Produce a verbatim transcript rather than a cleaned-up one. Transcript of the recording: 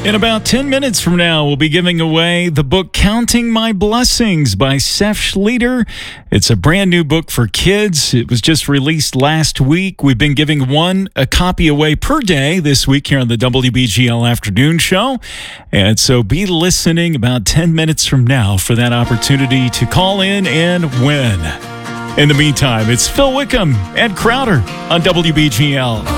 In about ten minutes from now, we'll be giving away the book Counting My Blessings by Seth Schlueter. It's a brand new book for kids. It was just released last week. We've been giving one a copy away per day this week here on the W B G L Afternoon Show. And so be listening about ten minutes from now for that opportunity to call in and win. In the meantime, it's Phil Wickham and Crowder on W B G L.